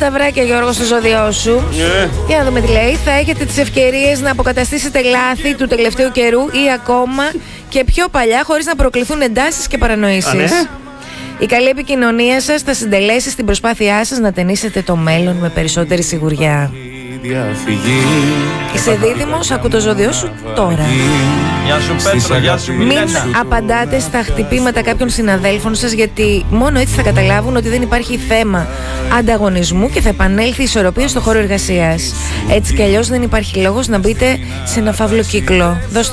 τα βράκια, Γιώργο, στο ζώδιό σου. Για να δούμε τι λέει. Θα έχετε τις ευκαιρίες να αποκαταστήσετε λάθη του τελευταίου καιρού ή ακόμα και πιο παλιά, χωρίς να προκληθούν εντάσεις και παρανοήσεις. Η καλή επικοινωνία σας θα συντελέσει στην προσπάθειά σας να ταινίσετε το μέλλον με περισσότερη σιγουριά. Είσαι δίδυμος, ακού το ζώδιό σου τώρα. Γεια σου Πέτρο, γεια σου Μην Μιλένα. απαντάτε στα χτυπήματα κάποιων συναδέλφων σας, γιατί μόνο έτσι θα καταλάβουν ότι δεν υπάρχει θέμα ανταγωνισμού και θα επανέλθει η ισορροπία στο χώρο εργασίας. Έτσι κι αλλιώς δεν υπάρχει λόγος να μπείτε σε ένα φαύλο κύκλο.